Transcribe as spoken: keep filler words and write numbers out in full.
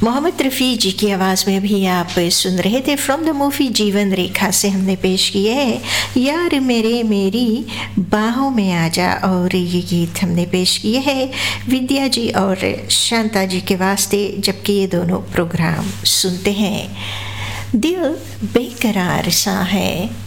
मोहम्मद रफ़ी जी की आवाज़ में भी आप सुन रहे थे फ्रॉम द मूवी जीवन रेखा से हमने पेश किए है यार मेरे मेरी बाहों में आजा। और ये गीत हमने पेश किए हैं विद्या जी और शांता जी के वास्ते, जबकि ये दोनों प्रोग्राम सुनते हैं। दिल बेकरार सा है